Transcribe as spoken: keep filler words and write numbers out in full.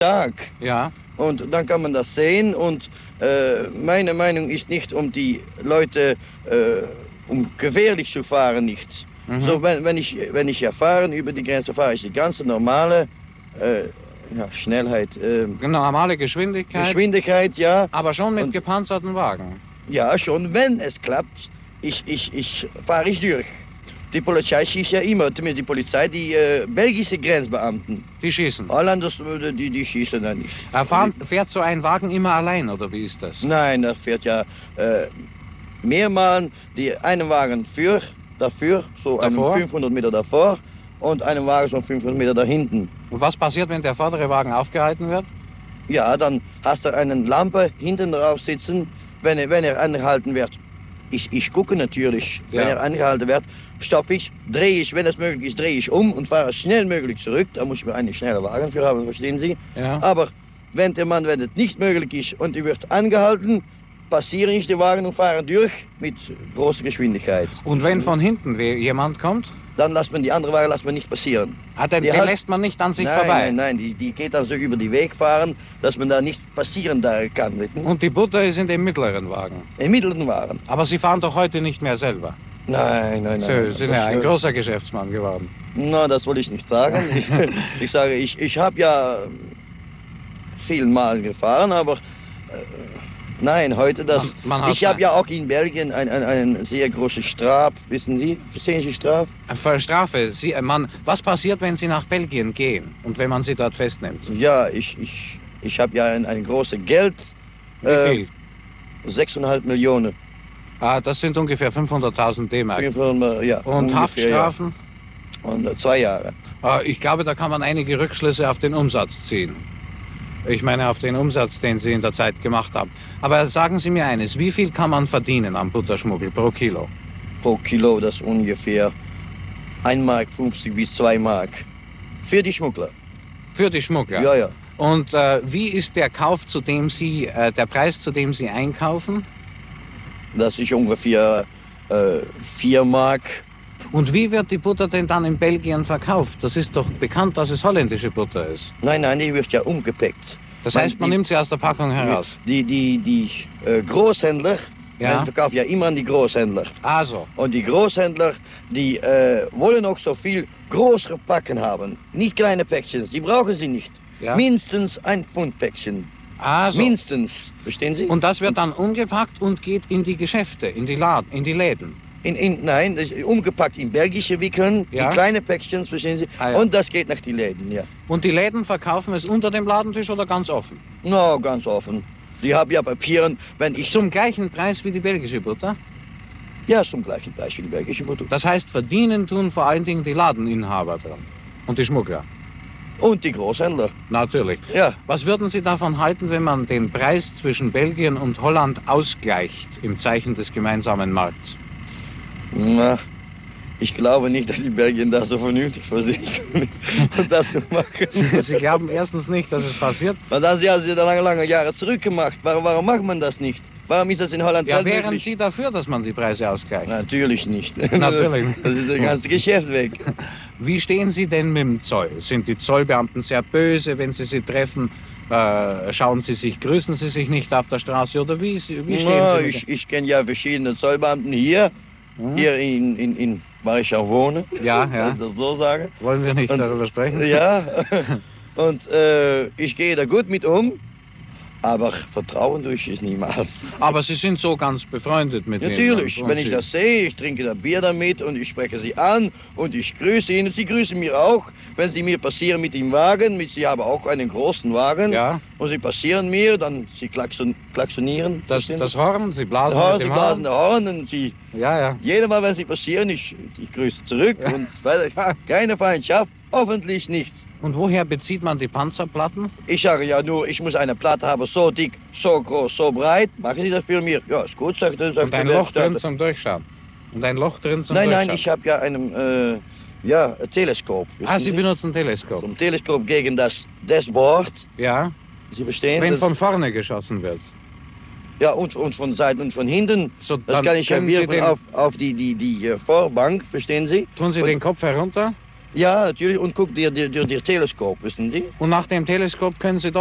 Tag. Ja. Und dann kann man das sehen. Und äh, meine Meinung ist nicht, um die Leute, äh, um gefährlich zu fahren, nicht. Mhm. So, wenn, wenn, ich, wenn ich ja fahren, über die Grenze fahre ich die ganze normale äh, ja, Schnellheit. Äh, Normale Geschwindigkeit. Geschwindigkeit, ja. Aber schon mit Und, gepanzerten Wagen. Ja, schon, wenn es klappt, ich, ich, ich fahre ich durch. Die Polizei schießt ja immer, zumindest die Polizei, die äh, belgische Grenzbeamten. Die schießen. Alle anderen, die, die schießen da nicht. Er fahren, fährt so ein Wagen immer allein, oder wie ist das? Nein, da fährt ja äh, mehrmals die einen Wagen für, dafür, so Davor? fünfhundert Meter davor und einen Wagen so fünfhundert Meter da hinten. Und was passiert, wenn der vordere Wagen aufgehalten wird? Ja, dann hast du eine Lampe hinten drauf sitzen, wenn er, wenn er angehalten wird. Ich, ich gucke natürlich, Ja. wenn er angehalten wird, stoppe ich, drehe ich, wenn es möglich ist, drehe ich um und fahre schnell möglich zurück. Da muss ich mir einen schnellen Wagen für haben, verstehen Sie? Ja. Aber wenn der Mann, wenn es nicht möglich ist und er wird angehalten, passiere ich den Wagen und fahre durch mit großer Geschwindigkeit. Und wenn von hinten jemand kommt? Dann lässt man die andere Wagen lässt man nicht passieren. Ah, den, Die den hat- lässt man nicht an sich nein, vorbei? Nein, nein, die, die geht dann so über die Weg fahren, dass man da nicht passieren da kann. Nicht? Und die Butter ist in dem mittleren Wagen? Im mittleren Wagen. Aber Sie fahren doch heute nicht mehr selber? Nein, nein, nein. Sie sind Das- ja ein großer Geschäftsmann geworden. Na, das wollte ich nicht sagen. Ich, ich sage, ich, ich habe ja viel Mal gefahren, aber äh, nein, heute das. Man- man hat- ich habe ja auch in Belgien ein, ein, ein sehr großes Straf, wissen Sie, verstehen Sie Straf? Für Strafe, Sie, äh, man, was passiert, wenn Sie nach Belgien gehen und wenn man Sie dort festnimmt? Ja, ich, ich, ich habe ja ein, ein großes Geld, Wie äh, viel? sechseinhalb Millionen. Ah, das sind ungefähr fünfhunderttausend D-Mark. fünfhundert, ja, Und ungefähr, Haftstrafen? Ja. Und äh, zwei Jahre. Ah, ich glaube, da kann man einige Rückschlüsse auf den Umsatz ziehen. Ich meine, auf den Umsatz, den Sie in der Zeit gemacht haben. Aber sagen Sie mir eines, wie viel kann man verdienen am Butterschmuggel pro Kilo? Pro Kilo das ungefähr ein Mark fünfzig bis zwei Mark. Für die Schmuggler. Für die Schmuggler? Ja, ja. Und äh, wie ist der Kauf, zu dem Sie, äh, der Preis, zu dem Sie einkaufen? Das ist ungefähr äh, vier Mark. Und wie wird die Butter denn dann in Belgien verkauft? Das ist doch bekannt, dass es holländische Butter ist. Nein, nein, die wird ja umgepackt. Das Man- heißt, man die- nimmt sie aus der Packung heraus. Die, die, die äh, Großhändler, Ja. man verkauft ja immer an die Großhändler. Also, Und die Großhändler, die äh, wollen auch so viel größere Packen haben. Nicht kleine Päckchen, die brauchen sie nicht. ja. Mindestens ein Pfund Päckchen. Also. Mindestens, verstehen Sie? Und das wird dann umgepackt und geht in die Geschäfte, in die Laden, in die Läden. In, in, nein, das ist umgepackt in belgische Wickeln, Ja. die kleine Päckchen, verstehen Sie? Ah, ja. Und das geht nach die Läden, ja. Und die Läden verkaufen es unter dem Ladentisch oder ganz offen? No, ganz offen. Die haben ja Papieren, wenn ich... Zum gleichen Preis wie die belgische Butter? Ja, zum gleichen Preis wie die belgische Butter. Das heißt, verdienen tun vor allen Dingen die Ladeninhaber dran. Und die Schmuggler. Und die Großhändler, Natürlich. ja. Was würden Sie davon halten, wenn man den Preis zwischen Belgien und Holland ausgleicht im Zeichen des gemeinsamen Markts? Na, ich glaube nicht, dass die Belgier da so vernünftig versuchen, das zu machen. Sie glauben erstens nicht, dass es passiert. Und das haben sie da lange, lange Jahre zurückgemacht. Warum, warum macht man das nicht? Warum ist das in Holland Ja, nicht wären möglich? Sie dafür, dass man die Preise ausgleicht? Natürlich nicht. Natürlich nicht. Das ist das ganze Geschäft weg. Wie stehen Sie denn mit dem Zoll? Sind die Zollbeamten sehr böse, wenn Sie sie treffen? Äh, schauen Sie sich, grüßen Sie sich nicht auf der Straße oder wie, wie stehen Na, Sie mit ich ich kenne ja verschiedene Zollbeamten hier, Hm? hier in, in, in wo ich ja wohne, Ja, dass ja. ich das so sage. Wollen wir nicht Und- darüber sprechen? Ja, und äh, ich gehe da gut mit um, aber Vertrauen durch ist niemals. Aber Sie sind so ganz befreundet mit ihnen. Natürlich, und wenn ich Sie- das sehe, ich trinke da Bier damit und ich spreche sie an und ich grüße ihnen. Sie grüßen mir auch, wenn sie mir passieren mit dem Wagen. Mit, sie haben auch einen großen Wagen Ja, und sie passieren mir, dann sie klaxon, klaxonieren. das, verstehen das Sie? Horn, Sie blasen Ja, mit sie dem blasen Horn. der Horn und sie, Ja, ja. jedes Mal, wenn sie passieren, ich, ich grüße zurück und weil, keine Feindschaft, hoffentlich nicht. Und woher bezieht man die Panzerplatten? Ich sage ja nur, ich muss eine Platte haben, so dick, so groß, so breit. Machen Sie das für mich? Ja, ist gut, sagt er. Sagt Und ein der Loch drin Werkstatt. zum Durchschauen. Und ein Loch drin zum Nein, Durchschauen. nein, ich habe ja einen äh, ja, ein Teleskop. Ah, wissen Sie benutzen ein Teleskop. Zum Teleskop gegen das Dashboard. Ja, Sie verstehen? wenn das, von vorne geschossen wird. ja, und, und von Seiten und von hinten. So, Das dann kann ich ja können Sie wirfen den, auf, auf die, die, die äh, Vorbank, verstehen Sie? Tun Sie und- den Kopf herunter Ja, natürlich. Und guck dir durch, durch Teleskop, wissen Sie? Und nach dem Teleskop können Sie